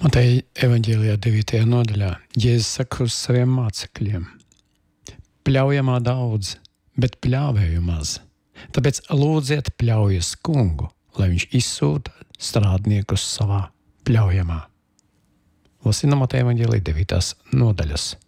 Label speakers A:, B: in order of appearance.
A: Mateja evaņģēlijā 9. nodaļā Jēzus saka uz saviem mācekļiem: Pļaujamā daudz, bet pļāvēju maz. Tāpēc lūdziet pļaujas kungu, lai viņš izsūta strādniekus savā pļaujamā. Lasīna Mateja evaņģēlijā 9. nodaļas